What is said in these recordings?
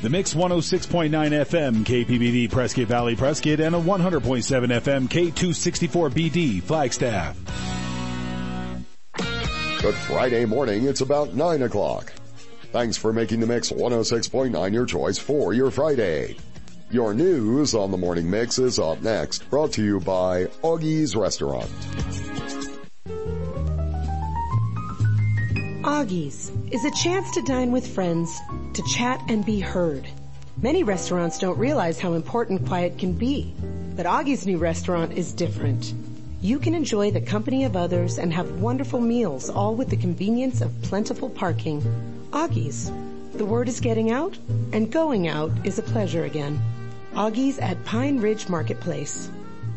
The Mix 106.9 FM KPBV Prescott Valley Prescott and a 100.7 FM K264BD Flagstaff. Good Friday morning. It's about 9 o'clock. Thanks for making the Mix 106.9 your choice for your Friday. Your news on the Morning Mix is up next, brought to you by Augie's Restaurant. Augie's is a chance to dine with friends, to chat and be heard. Many restaurants don't realize how important quiet can be, but Augie's new restaurant is different. You can enjoy the company of others and have wonderful meals, all with the convenience of plentiful parking. Augie's. The word is getting out, and going out is a pleasure again. Augie's at Pine Ridge Marketplace.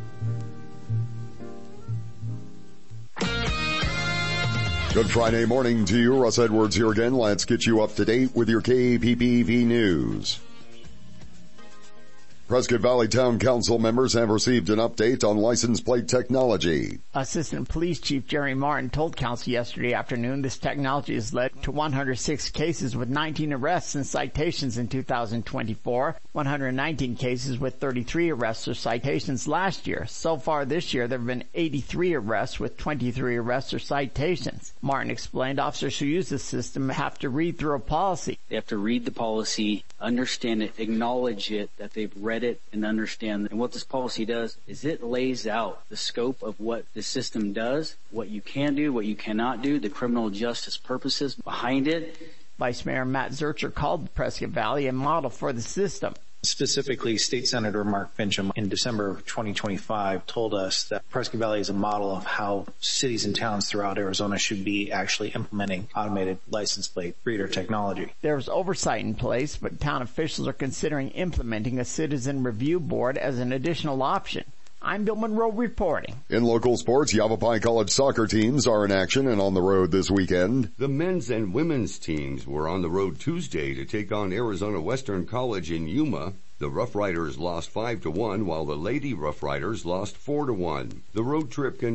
Good Friday morning to you. Russ Edwards here again. Let's get you up to date with your KPPV news. Prescott Valley Town Council members have received an update on license plate technology. Assistant Police Chief Jerry Martin told Council yesterday afternoon this technology has led to 106 cases with 19 arrests and citations in 2024, 119 cases with 33 arrests or citations last year. So far this year, there have been 83 arrests with 23 arrests or citations. Martin explained officers who use the system have to read through a policy. They have to read the policy, understand it, acknowledge it, that they've read it and understand. And what this policy does is it lays out the scope of what the system does, what you can do, what you cannot do, the criminal justice purposes behind it. Vice Mayor Matt Zurcher called Prescott Valley a model for the system. Specifically, State Senator Mark Fincham in December of 2025 told us that Prescott Valley is a model of how cities and towns throughout Arizona should be actually implementing automated license plate reader technology. There's oversight in place, but town officials are considering implementing a citizen review board as an additional option. I'm Bill Monroe reporting. In local sports, Yavapai College soccer teams are in action and on the road this weekend. The men's and women's teams were on the road Tuesday to take on Arizona Western College in Yuma. The Rough Riders lost 5-1, while the Lady Rough Riders lost 4-1. The road trip